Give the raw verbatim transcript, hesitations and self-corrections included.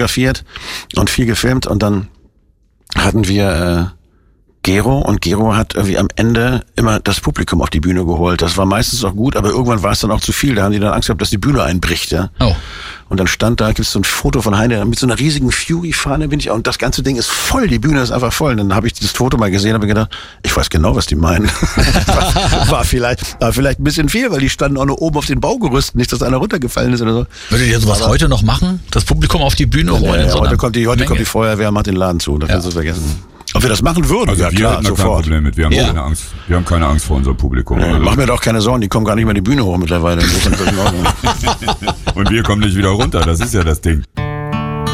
fotografiert und viel gefilmt und dann hatten wir äh, Gero und Gero hat irgendwie am Ende immer das Publikum auf die Bühne geholt. Das war meistens auch gut, aber irgendwann war es dann auch zu viel. Da haben die dann Angst gehabt, dass die Bühne einbricht. Ja. Oh. Und dann stand da, gibt es so ein Foto von Heine mit so einer riesigen Fury-Fahne bin ich auch. Und das ganze Ding ist voll, die Bühne ist einfach voll. Und dann habe ich dieses Foto mal gesehen und habe gedacht, ich weiß genau, was die meinen. war, war, vielleicht, war vielleicht ein bisschen viel, weil die standen auch nur oben auf den Baugerüsten, nicht, dass einer runtergefallen ist oder so. Würdet ihr sowas aber heute noch machen? Das Publikum auf die Bühne holen? Ja, so heute kommt die, heute Menge? kommt die Feuerwehr, macht den Laden zu. Da Ja. kannst du es vergessen. Ob wir das machen würden? Also ja wir klar, hätten da kein sofort. Problem mit. Wir haben, Ja. keine Angst. wir haben keine Angst vor unserem Publikum. Ja, Also. mach mir doch keine Sorgen, die kommen gar nicht mehr die Bühne hoch mittlerweile. Insofern ist das in Ordnung. Und wir kommen nicht wieder runter, das ist ja das Ding.